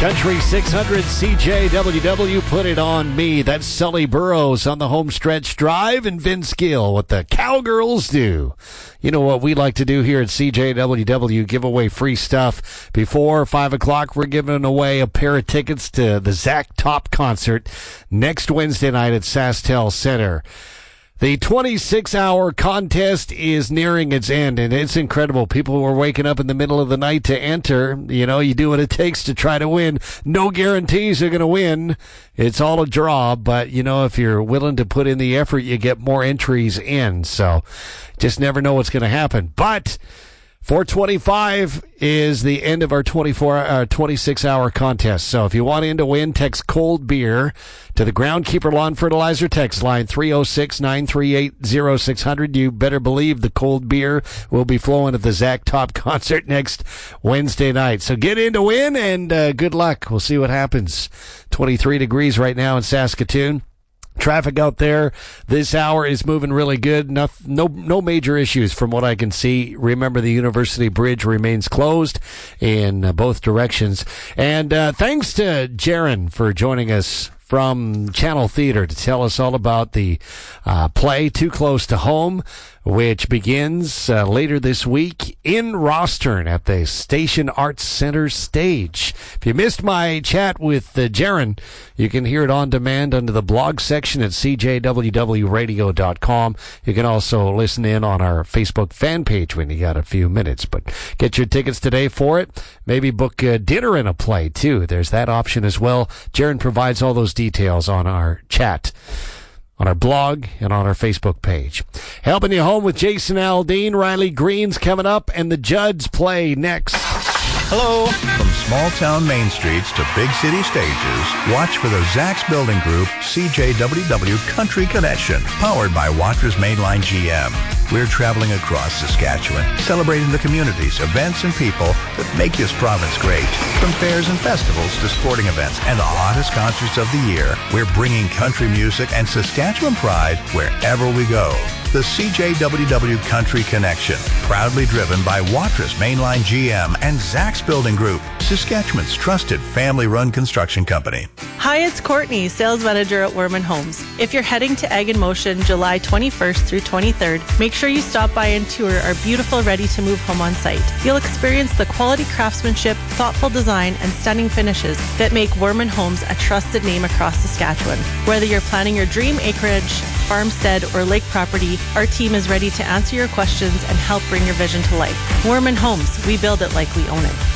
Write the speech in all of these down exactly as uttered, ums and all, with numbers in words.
Country six hundred C J W W, Put It On Me. That's Sully Burrows on the home stretch drive, and Vince Gill, What the Cowgirls Do. You know what we like to do here at C J W W, give away free stuff. Before five o'clock, we're giving away a pair of tickets to the Zach Top concert next Wednesday night at SaskTel Center. The twenty-six hour contest is nearing its end, and it's incredible. People were waking up in the middle of the night to enter. You know, you do what it takes to try to win. No guarantees you're going to win. It's all a draw, but, you know, if you're willing to put in the effort, you get more entries in. So just never know what's going to happen. But four twenty-five is the end of our twenty-four, uh, twenty-six hour contest. So if you want in to win, text cold beer to the Groundkeeper Lawn Fertilizer text line three oh six, nine three eight, oh six hundred. You better believe the cold beer will be flowing at the Zach Top concert next Wednesday night. So get in to win, and uh, good luck. We'll see what happens. twenty-three degrees right now in Saskatoon. Traffic out there this hour is moving really good. No, no, no major issues from what I can see. Remember, the University Bridge remains closed in uh, both directions. And uh, thanks to Jaron for joining us from Channel Theater to tell us all about the uh, play Too Close to Home, which begins uh, later this week in Rostern at the Station Arts Center stage. If you missed my chat with uh, Jaron, you can hear it on demand under the blog section at c j w w radio dot com. You can also listen in on our Facebook fan page when you got a few minutes. But get your tickets today for it. Maybe book a dinner and a play, too. There's that option as well. Jaron provides all those details on our chat, on our blog, and on our Facebook page. Helping you home with Jason Aldean. Riley Green's coming up, and the Judds play next. Hello. From small town main streets to big city stages, watch for the Zach's Building Group C J W W Country Connection, powered by Watra's Mainline G M. We're traveling across Saskatchewan, celebrating the communities, events, and people that make this province great. From fairs and festivals to sporting events and the hottest concerts of the year, we're bringing country music and Saskatchewan pride wherever we go. The C J W W Country Connection, proudly driven by Watra's Mainline G M and Zach's Building Group, Saskatchewan's trusted family-run construction company. Hi, it's Courtney, sales manager at Werman Homes. If you're heading to Egg in Motion July twenty-first through twenty-third, make sure you stop by and tour our beautiful ready-to-move home on site. You'll experience the quality craftsmanship, thoughtful design, and stunning finishes that make Werman Homes a trusted name across Saskatchewan. Whether you're planning your dream acreage, farmstead, or lake property, our team is ready to answer your questions and help bring your vision to life. Werman Homes, we build it like we own it.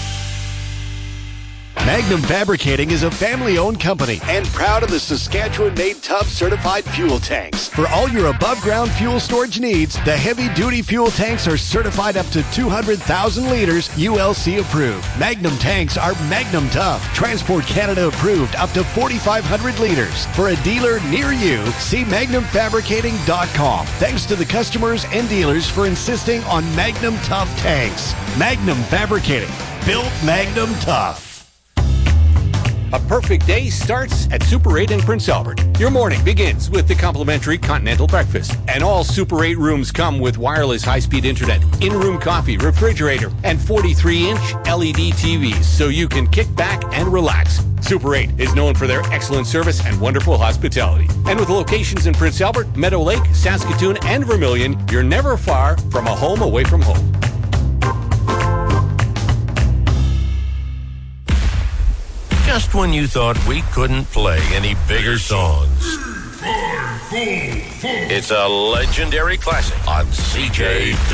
Magnum Fabricating is a family-owned company and proud of the Saskatchewan-made Tough certified fuel tanks. For all your above-ground fuel storage needs, the heavy-duty fuel tanks are certified up to two hundred thousand liters, U L C approved. Magnum tanks are Magnum Tough, Transport Canada approved up to forty-five hundred liters. For a dealer near you, see magnum fabricating dot com. Thanks to the customers and dealers for insisting on Magnum Tough tanks. Magnum Fabricating, built Magnum Tough. A perfect day starts at Super eight in Prince Albert. Your morning begins with the complimentary continental breakfast. And all Super eight rooms come with wireless high-speed internet, in-room coffee, refrigerator, and forty-three inch L E D T Vs so you can kick back and relax. Super eight is known for their excellent service and wonderful hospitality. And with locations in Prince Albert, Meadow Lake, Saskatoon, and Vermilion, you're never far from a home away from home. Just when you thought we couldn't play any bigger songs. It's a legendary classic on C J